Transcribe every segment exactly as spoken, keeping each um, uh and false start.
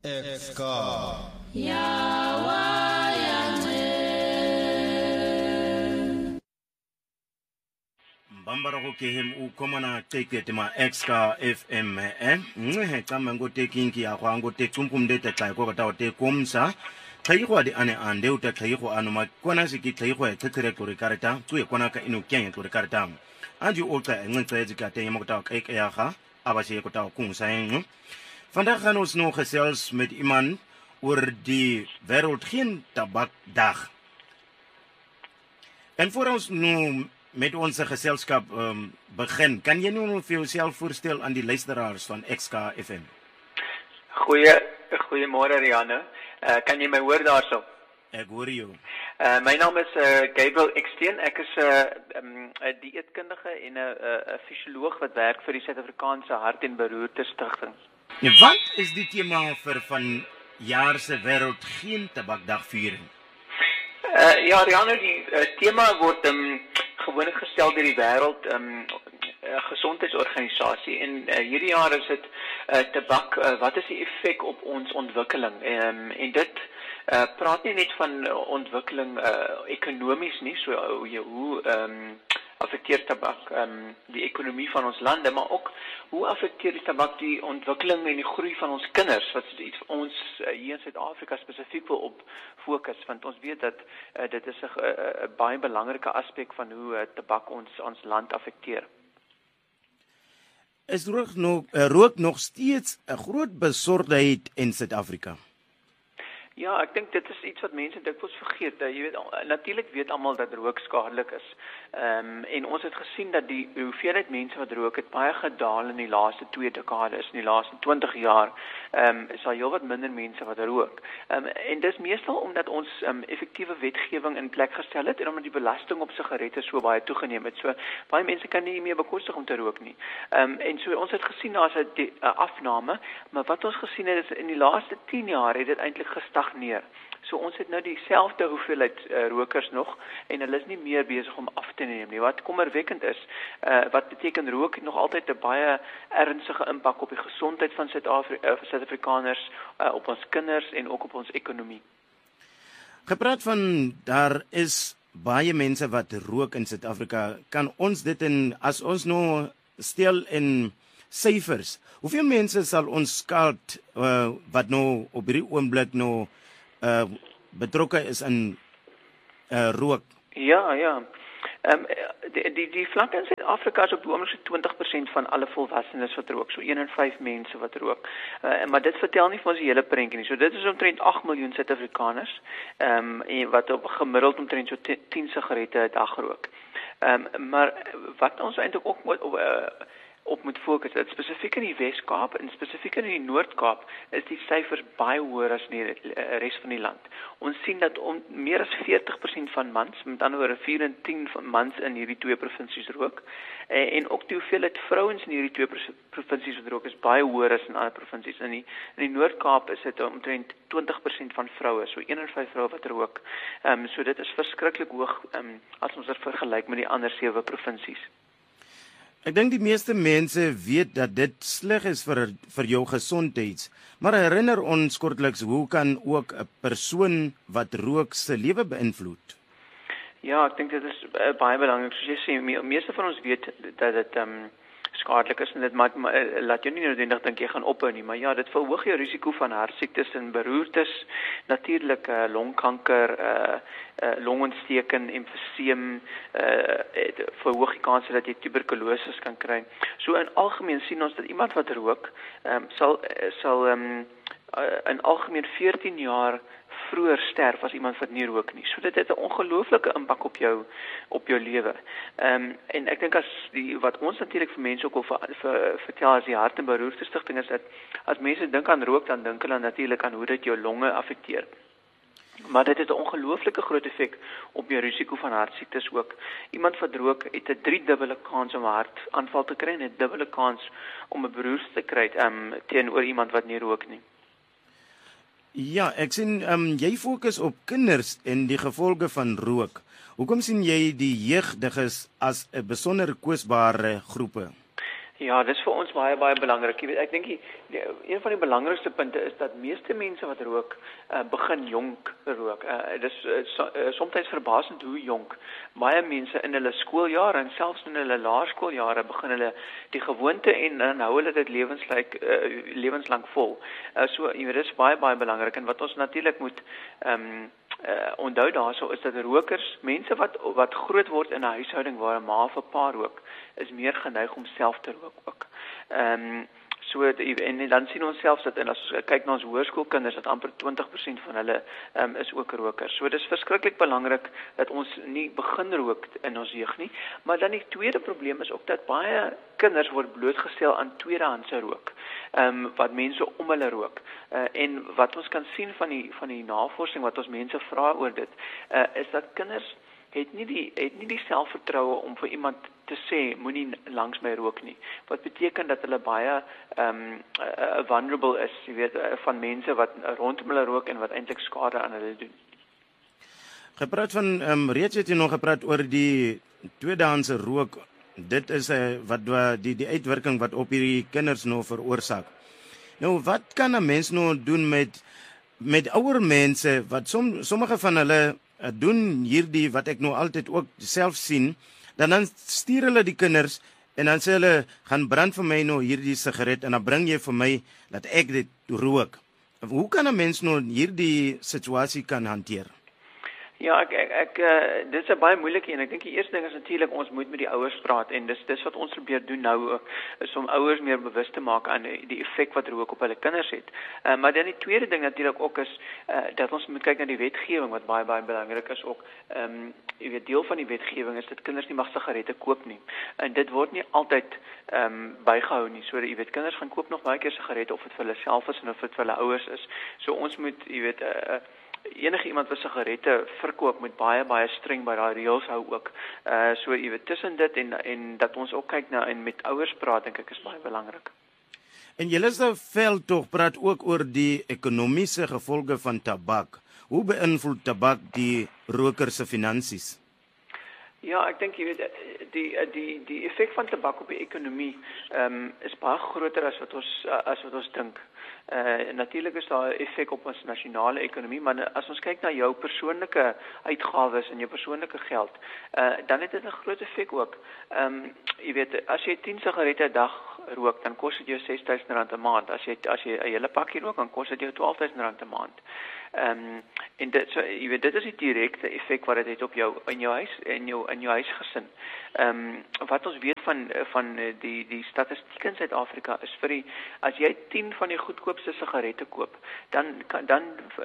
Exka. Bambara go ke hem u komana tekete ma Exka F M eh ncehe cama ngo tekinki ya kwa ngo tekumkumde te tla go ta te komsa tlhaigwa di ane ande uta tlhaigwa ano ma kona se ke tlhaigwa e tsetere gore karata tso e kona ka ino kenya gore karata anji o tla nngetse e ka te mo ta ka e ya ga aba se ko ta kung sa eng vandag gaan ons nog gesels met iemand oor die wêreld geen tabakdag en voor ons nou met onze geselskap um, begin, kan jy nou vir jouself voorstel aan die luisteraars van Exka F M? Goeie, goeiemôre Rianne. Uh, kan jy my hoor daarso? Ek hoor jou. Uh, my naam is uh, Gabriel Eksteen. Ek is 'n uh, um, dieetkundige en 'n uh, fisioloog wat werk vir die Suid-Afrikaanse Hart- en Beroerte Stichting. Ja, wat is die tema vir van jaar se wêreld geen tabakdag viering? Uh, ja, Rianne, die uh, tema word um, gewoonlik gestel deur die wêreld um, uh, gesondheidsorganisasie en uh, hierdie jaar is dit uh, tabak, uh, wat is die effek op ons ontwikkeling? Um, en dit uh, praat nie net van ontwikkeling uh, ekonomies nie, so uh, hoe um, affekteer tabak um, die ekonomie van ons lande, maar ook hoe affekteer die tabak die ontwikkeling en die groei van ons kinders, wat iets ons uh, hier in Suid-Afrika spesifiek wil op fokus, want ons weet dat uh, dit is 'n uh, baie belangrike aspek van hoe uh, tabak ons ons land affekteer. Is rook nog, uh, rook nog steeds 'n groot besorgdheid in Suid-Afrika? Ja, ek dink dit is iets wat mense dikwels vergeet. Jy weet, natuurlik weet almal dat rook skadelik is. Ehm um, en ons het gesien dat die hoeveelheid mense wat rook het baie gedaal in die laaste twee dekades, in die laaste twintig jaar. Ehm um, is daar heelwat minder mense wat rook. Ehm um, en dis meestal omdat ons ehm um, effektiewe wetgewing in plek gestel het en omdat die belasting op sigarette so baie toegeneem het. So baie mense kan nie meer bekostig om te rook nie. Ehm um, en so ons het gesien daar's 'n afname, maar wat ons gesien het is in die laaste tien jaar het dit eintlik gestag neer. So ons het nou dieselfde hoeveelheid uh, rokers nog en hulle is nie meer besig om af te neem nie. Wat kommerwekkend is, uh, wat beteken rook het nog altyd 'n baie ernstige impak op die gesondheid van Suid-Afrikaners, uh, op ons kinders en ook op ons ekonomie. Gepraat van daar is baie mense wat rook in Suid-Afrika, kan ons dit in as ons nou stel in syfers, hoeveel mense sal ons skuld uh, wat nou op hierdie oomblik nou uh, betrokke is in uh, rook? Ja, ja. Um, die die, die vlak in Suid-Afrika is op die oomblik so twintig persent van alle volwassenes wat rook, so een in vyf mense wat rook. Uh, maar dit vertel nie vir ons die hele prentjie nie. So dit is omtrent agt miljoen Suid-Afrikaners, ehm um, wat op gemiddeld omtrent so tien sigarette 'n dag rook. Ehm um, maar wat ons eintlik ook moet uh, op moet fokus, dit spesifiek in die Wes-Kaap en spesifiek in die Noord-Kaap is die syfers baie hoër as in die res van die land. Ons sien dat om, meer as veertig persent van mans, met ander woorde vier in tien van mans in hierdie twee provinsies rook, en, en ook die hoeveelheid vrouens in hierdie twee provinsies wat rook is baie hoër as in ander provinsies. In die, in die Noord-Kaap is dit omtrent twintig persent van vroue, so een in vyf vroue wat rook. Um, so dit is verskriklik hoog um, as ons dit vergelyk met die ander sewe provinsies. Ek dink die meeste mense weet dat dit sleg is vir vir jou gesondheid, maar herinner ons kortliks hoe kan ook 'n persoon wat rook se lewe beïnvloed? Ja, ek dink dit is uh, baie belangrik. Soos jy sê, me, meeste van ons weet dat dit ehm um, skadelik is en dit maak laat jou nie noodwendig dink jy gaan ophou nie, maar ja, dit verhoog jou risiko van hartsiektes en beroertes, natuurlik uh, longkanker, uh, uh, longontsteking, emfyseem, uh, verhoog die kans dat jy tuberkulose kan kry. So in algemeen sien ons dat iemand wat rook, um, sal sal um, uh, in algemeen veertien jaar vroeër sterf as iemand wat nie rook nie. So dit het 'n ongelooflike impak op jou op jou lewe. Ehm um, en ek dink as die wat ons natuurlik vir mense ook wil vir, vir, vertel as die Hart- en Beroerte Stichting is dat as mense dink aan rook, dan dink hulle natuurlik aan hoe dit jou longe affekteer. Maar dit het 'n ongelooflike groot effek op jou risiko van hartsiektes ook. Iemand wat rook het 'n driedubbele kans om 'n hartaanval te kry en 'n dubbele kans om 'n beroerte te kry um, teenoor iemand wat nie rook nie. Ja, ek sien um, jy fokus op kinders en die gevolge van rook. Hoekom sien jy die jeugdiges as 'n besonder kwesbare groepe? Ja, dis vir ons baie baie belangrik. Jy weet, ek dink die, die een van die belangrikste punte is dat meeste mense wat rook, uh, begin jonk rook. Uh, dis uh, so, uh, soms verbasend hoe jonk. Baie mense in hulle skooljare en selfs in hulle laerskooljare begin hulle die gewoonte en dan hou hulle dit lewenslang uh, lewenslang vol. Uh, so jy weet, dis baie baie belangrik en wat ons natuurlik moet ehm um, Uh, onthou daarso is dat rokers, mense wat wat groot word in 'n huishouding waar 'n ma of 'n pa rook, is meer geneig om self te rook ook. Ehm um, so en dan sien ons selfs dat en as ons kyk na ons hoërskoolkinders dat amper twintig persent van hulle um, is ook rokers. So dis verskriklik belangrik dat ons nie begin rook in ons jeug nie. Maar dan die tweede probleem is ook dat baie kinders word blootgestel aan tweedehandse rook. Ehm um, wat mense om hulle rook. Uh, en wat ons kan sien van die van die navorsing wat ons mense vra oor dit, uh, is dat kinders het nie die het nie die selfvertroue om vir iemand te sê moenie langs my rook nie. Wat beteken dat hulle baie ehm um, uh, vulnerable is, jy weet, uh, van mense wat rondom hulle rook en wat eintlik skade aan hulle doen. Gepraat van ehm um, reeds het jy nog gepraat oor die tweedehandse rook. Dit is 'n uh, wat die die uitwerking wat op hierdie kinders nou veroorsaak. Nou wat kan 'n mens nou doen met met ouer mense wat som, sommige van hulle uh, doen hierdie wat ek nou altyd ook self sien, dan dan stuur hulle die kinders en dan sê hulle gaan brand vir my nou hierdie sigaret en dan bring jy vir my dat ek dit rook. Hoe kan 'n mens nou hierdie situasie kan hanteer? Ja, ek ek, ek uh, dit is 'n baie moeilike een. Ek dink die eerste ding is natuurlik ons moet met die ouers praat en dis dis wat ons probeer doen nou is om ouers meer bewus te maak aan die, die effek wat rook op hulle kinders het. Uh, maar dan die tweede ding natuurlik ook is uh, dat ons moet kyk na die wetgewing wat baie baie belangrik is ook. Ehm um, jy weet deel van die wetgewing is dat kinders nie mag sigarette koop nie. En dit word nie altyd ehm um, bygehou nie. So jy weet kinders gaan koop nog baie keer sigarette of dit vir hulle self is en of dit vir hulle ouers is. So ons moet jy weet 'n uh, enige iemand wat sigarette verkoop moet baie baie streng by daai reëls hou ook. Uh so jy weet tussen dit en en dat ons ook kyk na en met ouers praat dink ek is baie belangrik. En julle se veld tog praat ook oor die ekonomiese gevolge van tabak. Hoe beïnvloed tabak die roker se finansies? Ja, ek dink jy weet die die die effek van tabak op die ekonomie ehm um, is baie groter as wat ons as wat ons dink. Uh, natuurlik is daar 'n effek op ons nasionale ekonomie, maar as ons kyk na jou persoonlike uitgawes en jou persoonlike geld, uh, dan het dit 'n groot effek ook. Ehm um, jy weet, as jy tien sigarette 'n dag rook, dan kos dit jou ses duisend rand 'n maand. As jy as jy 'n hele pakkie rook, dan kos dit jou twaalf duisend rand 'n maand. Ehm um, en dit so jy weet dit is die direkte effek wat dit het op jou in jou huis en jou in jou huisgesin. Ehm um, wat ons weet van van die die statistiek in Suid-Afrika is vir die as jy tien van die goedkoopste sigarette koop, dan dan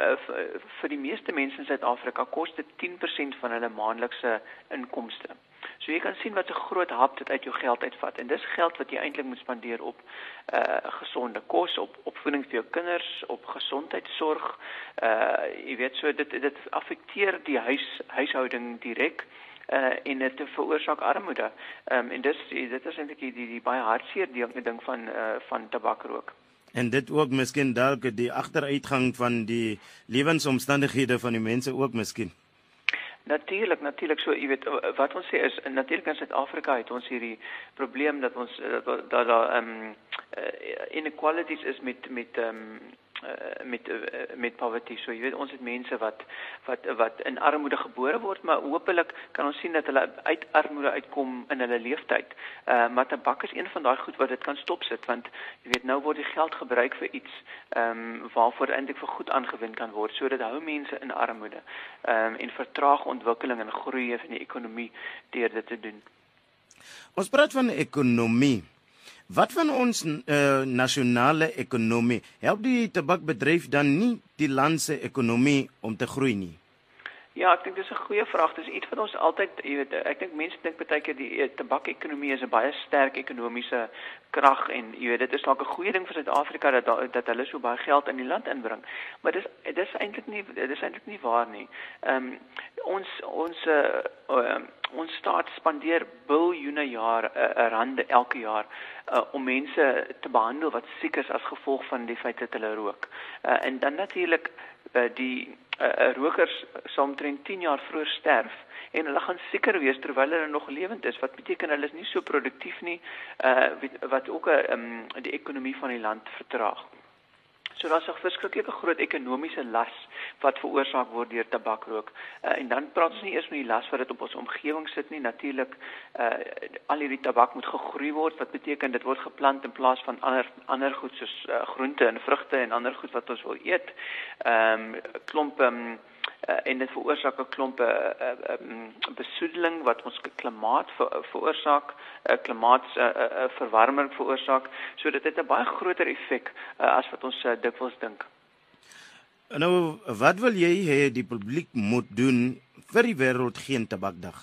vir die meeste mense in Suid-Afrika kos dit tien persent van hulle maandelikse inkomste. So jy kan sien wat 'n groot hap dit uit jou geld uitvat en dis geld wat jy eintlik moet spandeer op uh gesonde kos, op opvoeding vir jou kinders, op gesondheidsorg. Uh jy weet so dit dit affekteer die huis huishouding direk. Uh, en dit veroorsaak armoede. Um, en dis, dit is eintlik die, die, die baie hartseer ding, ding van, uh, van tabakrook. En dit ook miskien dalk die agteruitgang van die lewensomstandighede van die mense ook miskien. Natuurlik, natuurlik. So, jy weet, wat ons sê is, natuurlik in Suid-Afrika het ons hierdie probleem dat ons, dat daar da, um, inequalities is met, met um, Uh, met uh, met poverty. So jy weet ons het mense wat wat wat in armoede gebore word, maar hopelik kan ons sien dat hulle uit armoede uitkom in hulle lewenstyd. Uh maar tabak is een van daai goed wat dit kan stopsit want jy weet nou word die geld gebruik vir iets ehm um, waarvoor eintlik vir goed aangewend kan word. So dit hou mense in armoede. Ehm um, en vertraag ontwikkeling en groei van die ekonomie deur dit te doen. Ons praat van ekonomie. Wat van ons uh, nasionale ekonomie? Help die tabakbedryf dan nie die land se ekonomie om te groei nie? Ja, ek dink dis 'n goeie vraag. Dis iets wat ons altyd, jy weet, ek dink mense dink baie keer die tabakekonomie is 'n baie sterk ekonomiese krag en jy weet dit is dalk 'n goeie ding vir Suid-Afrika dat dat hulle so baie geld in die land inbring. Maar dis dis eintlik nie dis eintlik nie waar nie. Ehm um, ons ons uh, uh, ons staat spandeer biljoene jaar uh, rande elke jaar uh, om mense te behandel wat siek is as gevolg van die feit dat hulle rook. Uh, en dan natuurlik uh, die uh, rokers sal omtrent tien jaar vroeër sterf en hulle gaan seker wees terwyl hulle nog lewend is, wat beteken hulle is nie so produktief nie, uh, wat wat ook 'n um, die ekonomie van die land vertraag. So daar's 'n verskriklike groot ekonomiese las wat veroorsaak word deur tabakrook. Uh, en dan praat ons nie eers van die las wat dit op ons omgewing sit nie. Natuurlik uh, al hierdie tabak moet gegroei word, wat beteken dit word geplant in plaas van ander ander goed soos uh, groente en vrugte en ander goed wat ons wil eet. Ehm um, klomp um, Uh, en dit veroorsaak 'n klomp uh, uh, um, besoedeling wat ons klimaat ver, veroorsaak, uh, klimaatsverwarming uh, uh, veroorsaak, so dit het 'n baie groter effek uh, as wat ons uh, dikwels dink. Nou, wat wil jy hê die publiek moet doen vir die wêreld geen tabakdag?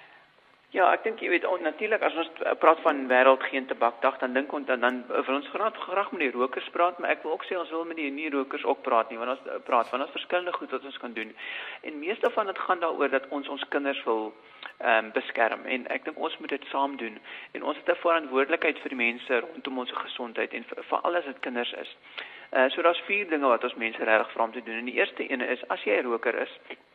Ja, ek dink jy weet natuurlik as ons praat van wêreld geen tabakdag, dan dink ons dan, dan wil ons graag graag met die rokers praat, maar ek wil ook sê ons wil met die nie rokers ook praat nie, want ons praat want ons verskillende goed wat ons kan doen. En meeste van dit gaan daaroor dat ons ons kinders wil ehm um, beskerm en ek dink ons moet dit saam doen. En ons het 'n verantwoordelikheid vir die mense rondom ons gesondheid en veral as dit kinders is. Uh, so daar's vier dinge wat ons mense regtig vra om te doen. En die eerste ene is as jy 'n roker is,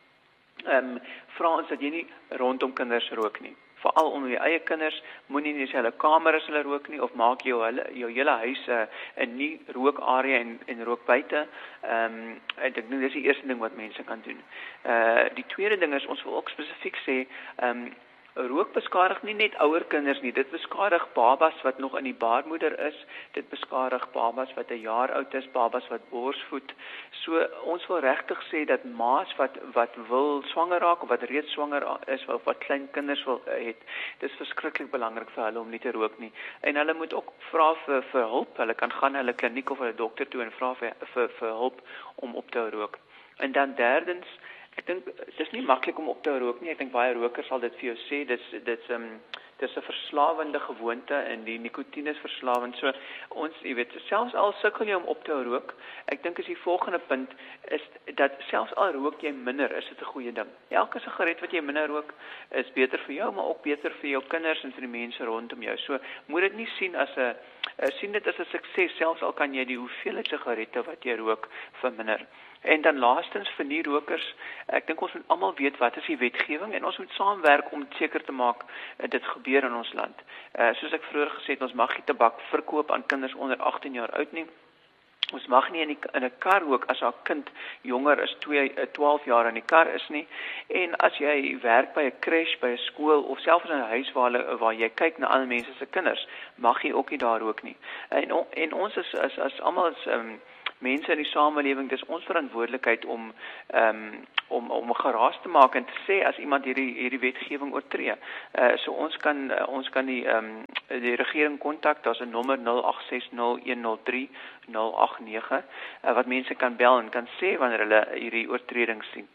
ehm um, vra ons dat jy nie rondom kinders rook nie. Veral onder jou eie kinders, moenie in dieselfde kamer as hulle rook nie, of maak jou hulle jou hele huis 'n uh, 'n nie rookarea en en rook buite. Ehm um, ek dink dis die eerste ding wat mense kan doen. Uh die tweede ding is ons wil ook spesifiek sê, ehm um, rook beskadig nie net ouer kinders nie, dit beskadig babas wat nog in die baarmoeder is, dit beskadig babas wat 'n jaar oud is, babas wat borsvoed. So ons wil regtig sê dat ma's wat wat wil swanger raak of wat reeds swanger is of wat klein kinders wil het, dis verskriklik belangrik vir hulle om nie te rook nie. En hulle moet ook vra vir vir hulp. Hulle kan gaan na hulle kliniek of hulle dokter toe en vra vir vir, vir hulp om op te hou rook. En dan derdens, ek dink dis nie maklik om op te rook nie. Ek dink baie rokers sal dit vir jou sê. Dis dit's um dis 'n verslawende gewoonte en die nikotien is verslawend. So ons, jy weet, selfs al sukkel jy om op te rook, ek dink is die volgende punt is dat selfs al rook jy minder, is dit 'n goeie ding. Elke sigaret wat jy minder rook is beter vir jou, maar ook beter vir jou kinders en vir die mense rondom jou. So moet dit nie sien as 'n sien dit as 'n sukses, selfs al kan jy die hoeveelheid sigarette wat jy rook verminder. En dan laastens vir nie rokers, ek dink ons moet almal weet wat is die wetgewing en ons moet saamwerk om seker te maak uh, dit gebeur in ons land. Uh, soos ek vroeër gesê het, ons mag nie tabak verkoop aan kinders onder agttien jaar oud nie. Ons mag nie in die, in 'n kar rook as haar kind jonger is twaalf jaar in die kar is nie. En as jy werk by 'n crash, by 'n skool of selfs in 'n huis waar waar jy kyk na ander mense se kinders, mag jy ook nie daar rook nie. En en ons is as as almal is um, mense in die samelewing, dis ons verantwoordelikheid om um, om om geraas te maak en te sê as iemand hierdie hierdie wetgewing oortree. Uh, so ons kan uh, ons kan die um, die regering kontak. Daar's 'n nommer nul agt ses nul een nul drie nul agt nege uh, wat mense kan bel en kan sê wanneer hulle hierdie oortredings sien.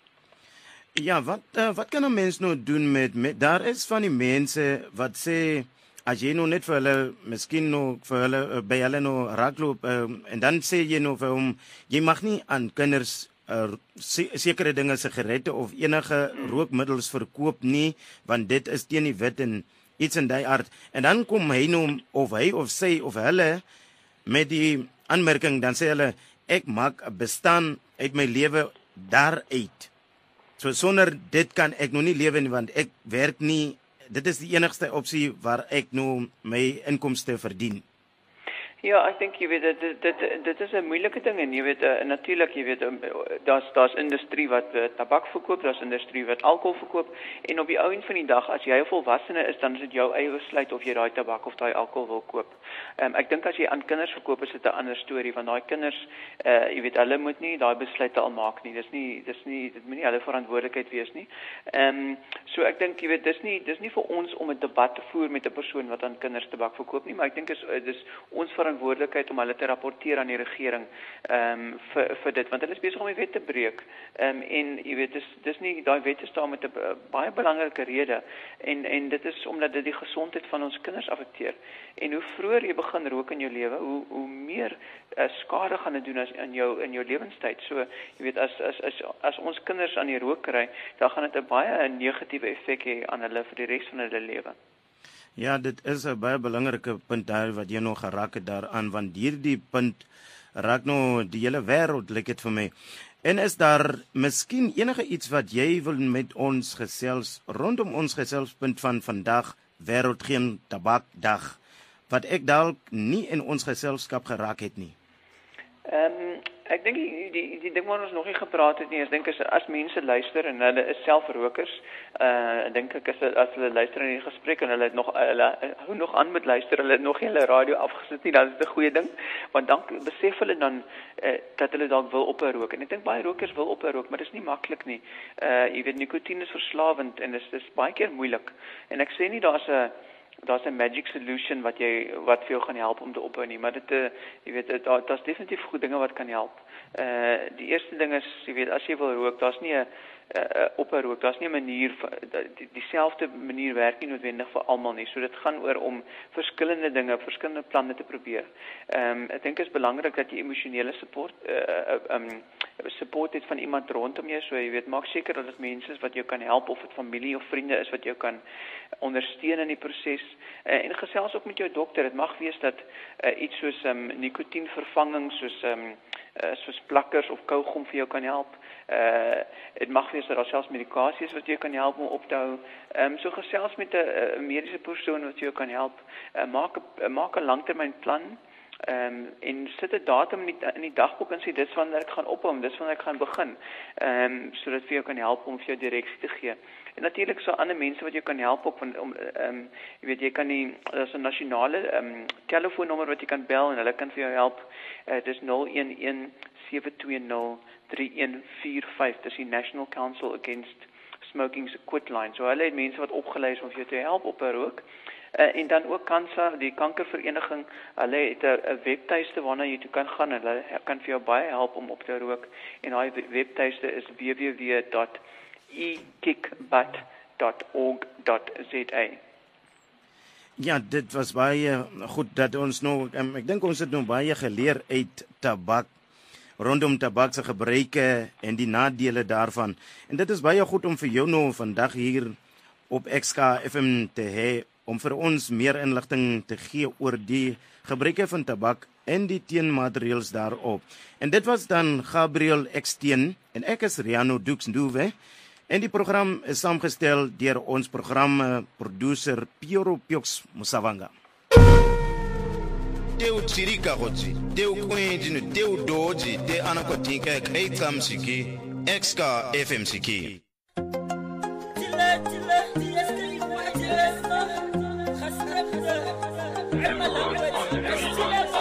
Ja, wat uh, wat kan 'n mens nou doen met, met daar is van die mense wat sê as jy nou net vir hulle, miskien nou vir hulle, uh, by hulle nou raakloop, uh, en dan sê jy nou vir hom, jy mag nie aan kinders uh, se sekere dinge, sigarette of enige rookmiddels verkoop nie, want dit is teen die wet en iets in die aard. En dan kom hy nou, of hy of sy of hulle, met die aanmerking, dan sê hulle, ek maak 'n bestaan uit my lewe daaruit. So sonder dit kan ek nou nie lewe nie, want ek werk nie. Dit is die enigste opsie waar ek nou my inkomste verdien. Ja, ek dink jy weet dit dit dit is 'n moeilike ding en jy weet uh, natuurlik jy weet um, daar's daar's industrie wat uh, tabak verkoop, daar's industrie wat alkohol verkoop en op die ou end van die dag as jy 'n volwassene is, dan is dit jou eie besluit of jy daai tabak of daai alkohol wil koop. Um, ek dink as jy aan kinders verkoop is dit 'n ander storie want daai kinders uh, jy weet hulle moet nie daai besluite al maak nie. Dis nie dis nie dit moet nie hulle verantwoordelikheid wees nie. Ehm um, so ek dink jy weet dis nie dis nie vir ons om 'n debat te voer met 'n persoon wat aan kinders tabak verkoop nie, maar ek dink is dis ons verantwoordelikheid om hulle te rapporteer aan die regering ehm um, vir vir dit want hulle is besig om die wet te breek. Ehm um, en jy weet dis dis nie daai wet is daar met 'n baie belangrike rede en en dit is omdat dit die gesondheid van ons kinders affekteer. En hoe vroeër jy begin rook in jou lewe, hoe hoe meer uh, skade gaan dit doen as in jou in jou lewenstyd. So jy weet as as as as ons kinders aan die rook kry, dan gaan dit 'n baie negatiewe effek hê aan hulle vir die res van hulle lewe. Ja, dit is 'n baie belangrike punt daar wat jy nog geraak het daaraan, want hierdie punt raak nou die hele wêreld, lyk dit vir my. En is daar miskien enige iets wat jy wil met ons gesels rondom ons geselspunt van vandag, wêreld geen tabakdag? wat ek dalk nie in ons geselskap geraak het nie? Ehm um, ek dink die die die ding wat ons nog nie gepraat het nie, ek dink as as mense luister en hulle is self rokers, uh ek dink ek as as hulle luister in die gesprek en hulle het nog hulle hou nog aan met luister, hulle het nog nie hulle radio afgesit nie, dan is dit 'n goeie ding, want dan besef hulle dan uh, dat hulle dalk wil ophou rook. En ek dink baie rokers wil ophou rook, maar dit is nie maklik nie. Uh jy weet nikotien is verslawend en dit is, is baie keer moeilik. En ek sê nie daar's 'n daar's 'n magic solution wat jy wat vir jou gaan help om te ophou nie, maar dit uh, jy weet daar daar's definitief goeie dinge wat kan help. Uh die eerste ding is, jy weet, as jy wil rook, daar's nie 'n uh, ophou rook, daar's nie 'n manier die, dieselfde manier werk nie noodwendig vir almal nie. So dit gaan oor om verskillende dinge, verskillende planne te probeer. Ehm um, ek dink dit is belangrik dat jy emosionele support uh um support het van iemand rondom jou, so jy weet, maak seker dat dit mense is wat jou kan help, of dit familie of vriende is wat jou kan ondersteun in die proses. Uh, en gesels ook met jou dokter. Dit mag wees dat uh, iets soos um, nikotienvervanging, soos um, uh, soos plakkers of kougom vir jou kan help. Uh, dit mag wees dat daar selfs medikasie is wat jou kan help om op te hou. Um, so gesels met 'n mediese persoon wat jou kan help. Uh, maak 'n maak 'n langtermynplan. Ehm um, en sit 'n datum in die, in die dagboek en sê dis wanneer ek gaan ophou, dis wanneer ek gaan begin. Ehm um, sodat vir jou kan help om vir jou direksie te gee. En natuurlik so ander mense wat jou kan help ook om ehm um, jy weet jy kan die daar's 'n nasionale ehm um, telefoonnommer wat jy kan bel en hulle kan vir jou help. Uh, dis nul een een sewe twee nul drie een vier vyf. Dis die National Council Against Smoking's Quitline. So hulle het mense wat opgelei is om vir jou te help op 'n rook. Uh, en dan ook Kansa, die kankervereniging, hulle het 'n webtuiste waarna jy toe kan gaan en hulle kan vir jou baie help om op te rook. En daai webtuiste is w w w dot e kickbutt dot org dot z a. Ja, dit was baie goed dat ons nou, um, ek dink ons het nou baie geleer uit tabak, rondom tabak se gebruike en die nadele daarvan. En dit is baie goed om vir jou nou vandag hier op X K F M te hê, om vir ons meer inligting te gee oor die gebruike van tabak en die teenmaatreëls daarop. En dit was dan Gabriel Eksteen en ek is Riano Dux Nduwe. En die program is saamgestel deur ons programproducer Piero Piox Musavanga. Teu tsirika gotsi, teu kwenjinu, teu doji, te anakotinka kaitsamsiki, X K F M siki.